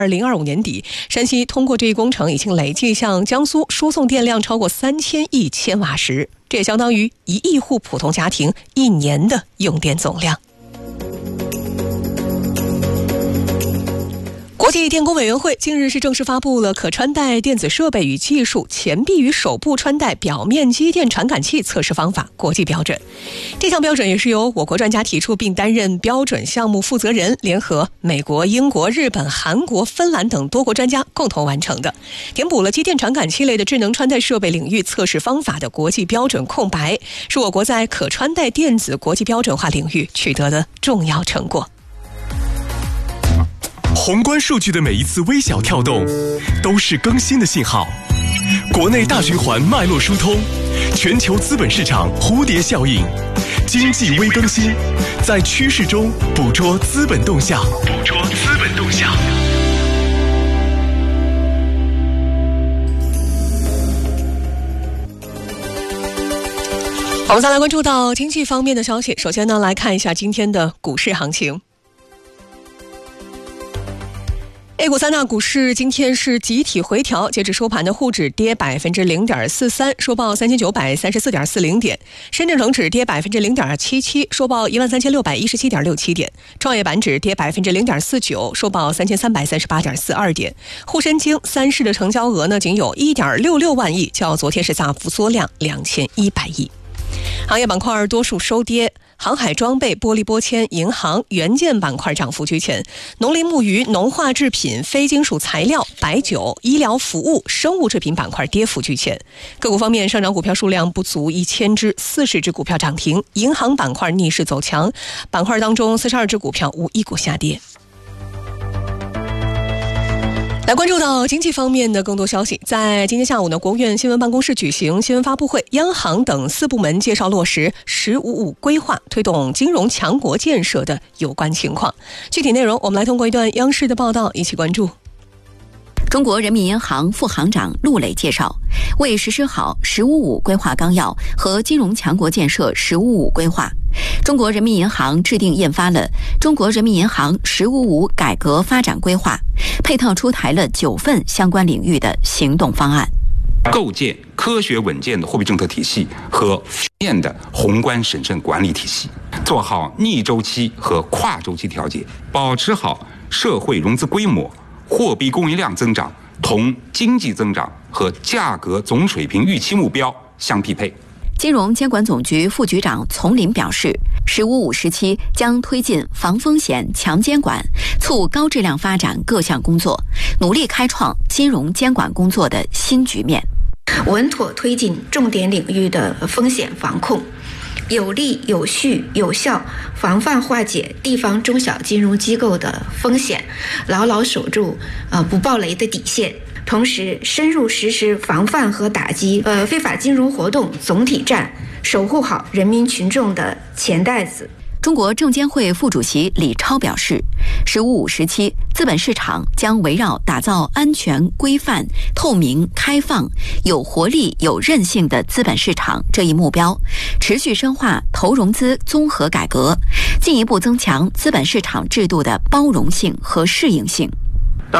2025年底，山西通过这一工程已经累计向江苏输送电量超过3000亿千瓦时，这也相当于1亿户普通家庭1年的用电总量。国际电工委员会近日是正式发布了可穿戴电子设备与技术前臂与手部穿戴表面机电传感器测试方法国际标准。这项标准也是由我国专家提出并担任标准项目负责人，联合美国、英国、日本、韩国、芬兰等多国专家共同完成的，填补了机电传感器类的智能穿戴设备领域测试方法的国际标准空白，是我国在可穿戴电子国际标准化领域取得的重要成果。 宏观数据的每一次微小跳动都是更新的信号，国内大循环脉络疏通，全球资本市场蝴蝶效应，经济微更新，在趋势中捕捉资本动向。 我们再来关注到经济方面的消息，首先呢，来看一下今天的股市行情。A 股三大股市今天是集体回调，截至收盘的沪指跌0.43%，收报3934.40点；深圳成指跌0.77%，收报13617.67点；创业板指跌0.49%，收报3338.42点。沪深京三市的成交额呢，仅有1.66万亿，较昨天是大幅缩量2100亿。行业板块多数收跌，航海装备、玻璃玻纤、银行、元件板块涨幅居前，农林牧渔、农化制品、非金属材料、白酒、医疗服务、生物制品板块跌幅居前。个股方面，上涨股票数量不足1000只，40只股票涨停，银行板块逆势走强，板块当中42只股票无一股下跌。来关注到经济方面的更多消息，在今天下午呢，国务院新闻办公室举行新闻发布会，央行等4部门介绍落实“十五五”规划推动金融强国建设的有关情况。具体内容，我们来通过一段央视的报道一起关注。 中国人民银行副行长陆磊介绍，为实施好“十五五”规划纲要和金融强国建设“十五五”规划，中国人民银行制定印发了《中国人民银行“十五五”改革发展规划》，配套出台了9份相关领域的行动方案， 构建科学稳健的货币政策体系和全面的宏观审慎管理体系，做好逆周期和跨周期调节，保持好社会融资规模、货币供应量增长同经济增长和价格总水平预期目标相匹配。 金融监管总局副局长丛林表示，“15五”时期将推进防风险、强监管，促高质量发展各项工作，努力开创金融监管工作的新局面， 稳妥推进重点领域的风险防控，有力、有序、有效防范化解地方中小金融机构的风险，牢牢守住不爆雷的底线。同时，深入实施防范和打击非法金融活动总体战，守护好人民群众的钱袋子。 中国证监会副主席李超表示，“15五”时期，资本市场将围绕打造安全、规范、透明、开放、有活力、有韧性的资本市场这一目标，持续深化投融资综合改革，进一步增强资本市场制度的包容性和适应性。